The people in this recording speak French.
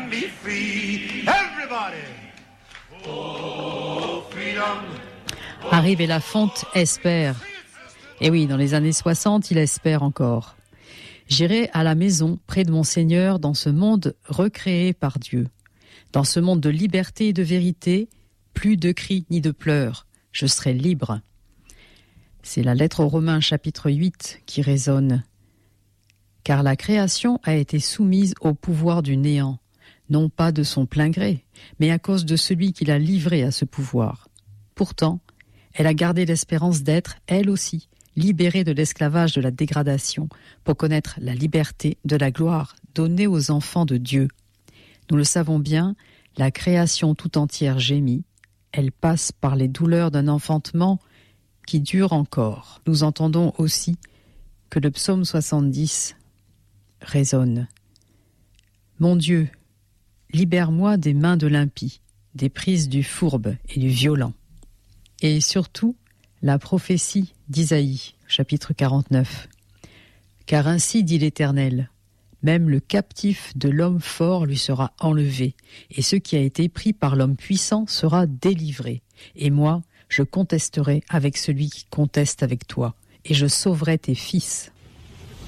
me free. Everybody. Oh, freedom. Arrive et la fonte espère. Et oui, dans les années 60, il espère encore. J'irai à la maison près de mon Seigneur dans ce monde recréé par Dieu. Dans ce monde de liberté et de vérité, plus de cris ni de pleurs. Je serai libre. C'est la lettre aux Romains chapitre 8 qui résonne. Car la création a été soumise au pouvoir du néant, non pas de son plein gré, mais à cause de celui qui l'a livrée à ce pouvoir. Pourtant, elle a gardé l'espérance d'être, elle aussi, libérée de l'esclavage de la dégradation pour connaître la liberté de la gloire donnée aux enfants de Dieu. Nous le savons bien, la création tout entière gémit, elle passe par les douleurs d'un enfantement qui dure encore. Nous entendons aussi que le psaume 70 résonne. Mon Dieu, libère-moi des mains de l'impie, des prises du fourbe et du violent. Et surtout, la prophétie d'Isaïe, chapitre 49. Car ainsi dit l'Éternel, même le captif de l'homme fort lui sera enlevé, et ce qui a été pris par l'homme puissant sera délivré. Et moi, je contesterai avec celui qui conteste avec toi, et je sauverai tes fils.